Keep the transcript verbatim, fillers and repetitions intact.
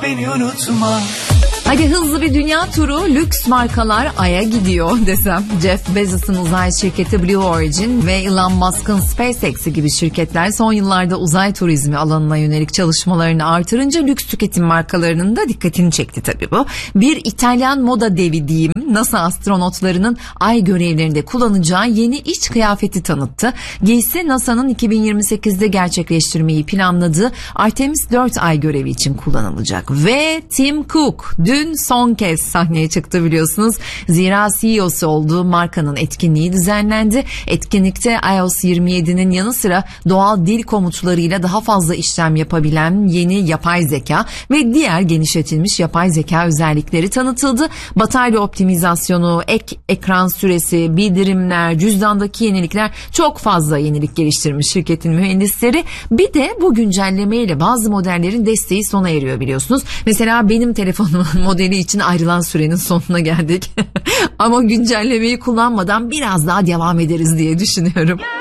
beni unutma. Hadi hızlı bir dünya turu, lüks markalar Ay'a gidiyor desem. Jeff Bezos'un uzay şirketi Blue Origin ve Elon Musk'ın SpaceX gibi şirketler son yıllarda uzay turizmi alanına yönelik çalışmalarını artırınca lüks tüketim markalarının da dikkatini çekti tabii bu. Bir İtalyan moda devi diyeyim, NASA astronotlarının Ay görevlerinde kullanacağı yeni iç kıyafeti tanıttı. Giysi NASA'nın iki bin yirmi sekizde gerçekleştirmeyi planladığı Artemis dört Ay görevi için kullanılacak. Ve Tim Cook dün son kez sahneye çıktı biliyorsunuz. Zira C E O'su olduğu markanın etkinliği düzenlendi. Etkinlikte i O S yirmi yedinin yanı sıra doğal dil komutlarıyla daha fazla işlem yapabilen yeni yapay zeka ve diğer genişletilmiş yapay zeka özellikleri tanıtıldı. Batarya optimizasyonu, ek ekran süresi, bildirimler, cüzdandaki yenilikler, çok fazla yenilik geliştirmiş şirketin mühendisleri. Bir de bu güncellemeyle bazı modellerin desteği sona eriyor biliyorsunuz. Mesela benim telefonumun modeli için ayrılan sürenin sonuna geldik. Ama güncellemeyi kullanmadan biraz daha devam ederiz diye düşünüyorum.